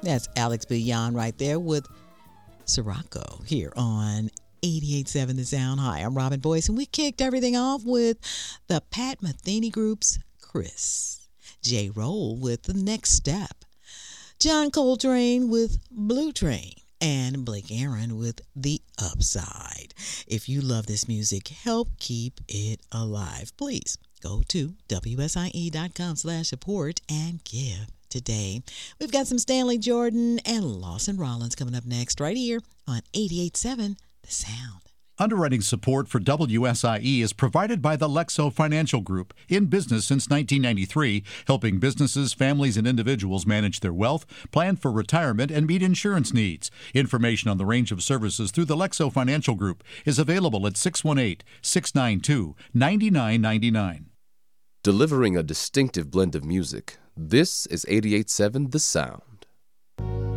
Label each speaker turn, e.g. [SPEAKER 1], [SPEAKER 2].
[SPEAKER 1] That's Alex Beyond right there with Sirocco here on 88.7 The Sound. Hi, I'm Robin Boyce, and we kicked everything off with the Pat Metheny Group's Chris, J. Roll with The Next Step, John Coltrane with Blue Train, and Blake Aaron with The Upside. If you love this music, help keep it alive. Please go to wsie.com/support and give today. We've got some Stanley Jordan and Lawson Rollins coming up next right here on 88.7 The Sound.
[SPEAKER 2] Underwriting support for WSIE is provided by the Lexo Financial Group, in business since 1993, helping businesses, families, and individuals manage their wealth, plan for retirement, and meet insurance needs. Information on the range of services through the Lexo Financial Group is available at 618-692-9999.
[SPEAKER 3] Delivering a distinctive blend of music, this is 88.7 The Sound.